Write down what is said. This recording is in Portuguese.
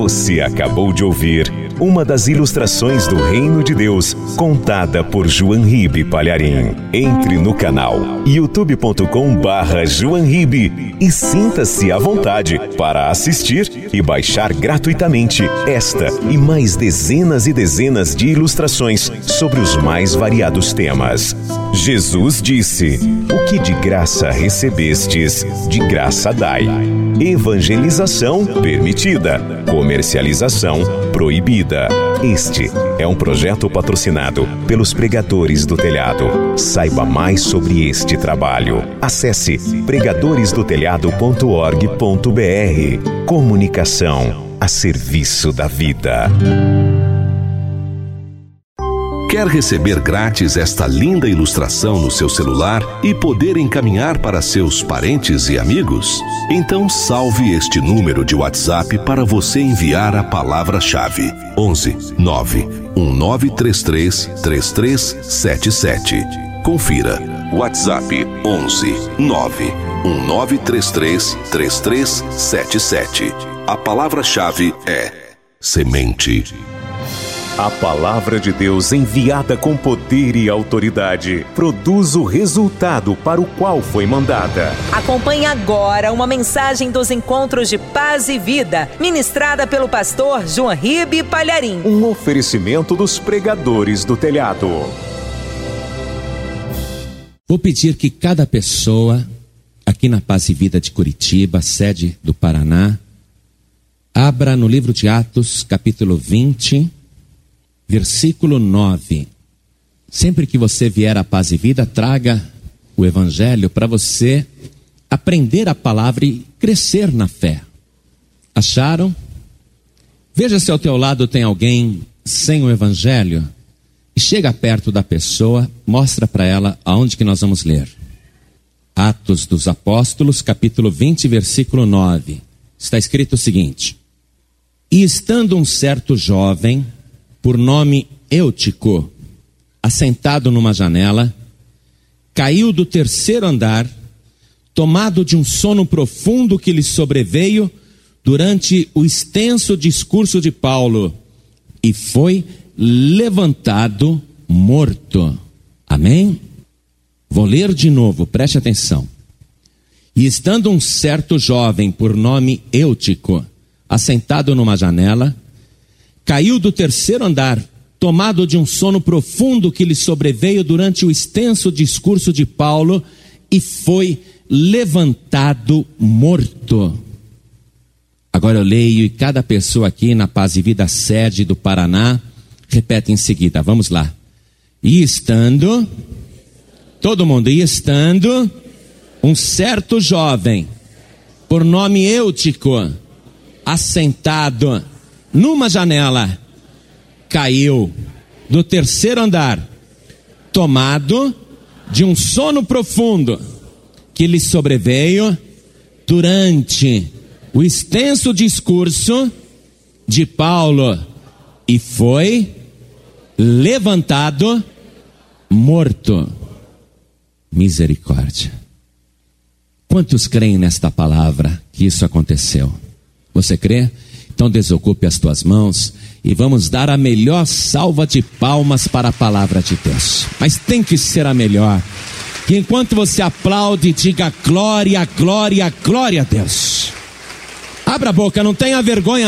Você acabou de ouvir uma das ilustrações do Reino de Deus, contada por João Ribe Palharim. Entre no canal youtube.com/João Ribe e sinta-se à vontade para assistir e baixar gratuitamente esta e mais dezenas e dezenas de ilustrações sobre os mais variados temas. Jesus disse: o que de graça recebestes, de graça dai. Evangelização permitida, comercialização proibida. Este é um projeto patrocinado pelos Pregadores do Telhado. Saiba mais sobre este trabalho. Acesse pregadoresdotelhado.org.br. Comunicação a serviço da vida. Quer receber grátis esta linda ilustração no seu celular e poder encaminhar para seus parentes e amigos? Então salve este número de WhatsApp para você enviar a palavra-chave: 11 9 1933 3377. Confira. WhatsApp 11 9 1933 3377. A palavra-chave é semente. A palavra de Deus, enviada com poder e autoridade, produz o resultado para o qual foi mandada. Acompanhe agora uma mensagem dos Encontros de Paz e Vida, ministrada pelo pastor João Ribe Palharim. Um oferecimento dos Pregadores do Telhado. Vou pedir que cada pessoa, aqui na Paz e Vida de Curitiba, sede do Paraná, abra no livro de Atos, capítulo 20, versículo 9. Sempre que você vier à Paz e Vida, traga o Evangelho para você aprender a palavra e crescer na fé. Acharam? Veja se ao teu lado tem alguém sem o Evangelho e chega perto da pessoa, mostra para ela aonde que nós vamos ler. Atos dos Apóstolos, capítulo 20, versículo 9. Está escrito o seguinte: e estando um certo jovem, por nome Eutico, assentado numa janela, caiu do terceiro andar, tomado de um sono profundo que lhe sobreveio durante o extenso discurso de Paulo, e foi levantado morto. Amém? Vou ler de novo, preste atenção. E estando um certo jovem, por nome Eutico, assentado numa janela, caiu do terceiro andar, tomado de um sono profundo que lhe sobreveio durante o extenso discurso de Paulo, e foi levantado morto. Agora eu leio e cada pessoa aqui na Paz e Vida sede do Paraná repete em seguida. Vamos lá. E estando, todo mundo, e estando um certo jovem, por nome Eutico, assentado numa janela, caiu do terceiro andar, tomado de um sono profundo que lhe sobreveio durante o extenso discurso de Paulo, e foi levantado morto. Misericórdia. Quantos creem nesta palavra que isso aconteceu? Você crê? Então desocupe as tuas mãos e vamos dar a melhor salva de palmas para a palavra de Deus. Mas tem que ser a melhor. Que enquanto você aplaude, diga glória, glória, glória a Deus. Abra a boca, não tenha vergonha